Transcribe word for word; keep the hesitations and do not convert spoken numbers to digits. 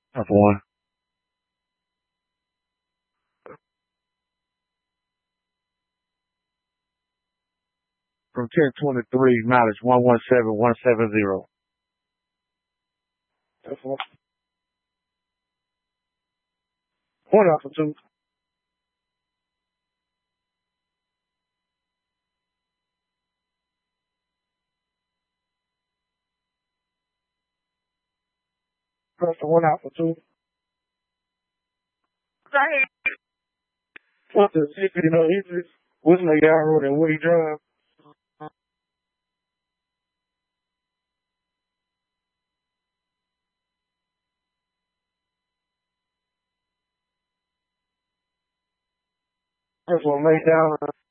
That's one. From ten twenty-three, mileage one one seven one seven zero. That's one. One out for two. That's the one out for two. What's the secret? You know, he's just whistling the guy road and where he drive. That's what made down.